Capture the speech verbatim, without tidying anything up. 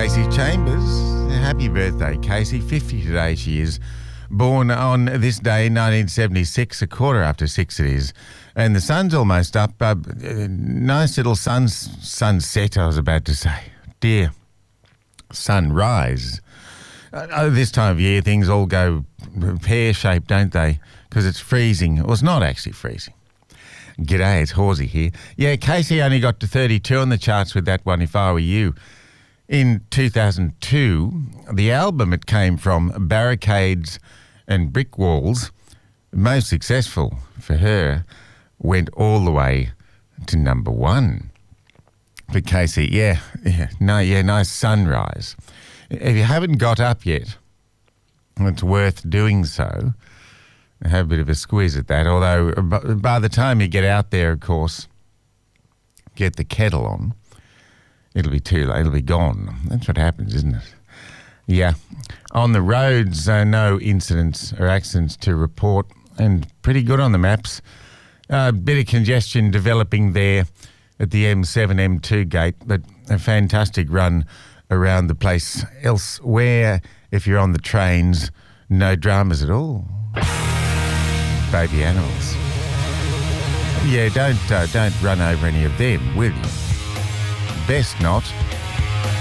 Casey Chambers. Happy birthday, Casey. fifty today she is. Born on this day, nineteen seventy-six, a quarter after six it is. And the sun's almost up. Uh, nice little sun, sunset, I was about to say. Dear sunrise. Uh, this time of year, things all go pear-shaped, don't they? Because it's freezing. Well, it's not actually freezing. G'day, it's Horsey here. Yeah, Casey only got to thirty-two on the charts with that one, If I Were You. In two thousand two, the album it came from, Barricades and Brick Walls, most successful for her, went all the way to number one. For Casey, yeah, yeah, no, yeah, nice sunrise. If you haven't got up yet, it's worth doing so. Have a bit of a squeeze at that, although by the time you get out there, of course, get the kettle on, it'll be too late, it'll be gone. That's what happens, isn't it? Yeah. On the roads, uh, no incidents or accidents to report, and pretty good on the maps. A uh, bit of congestion developing there at the M seven, M two gate, but a fantastic run around the place. Elsewhere, if you're on the trains, no dramas at all. Baby animals. Yeah, don't uh, don't run over any of them, will you? Best not.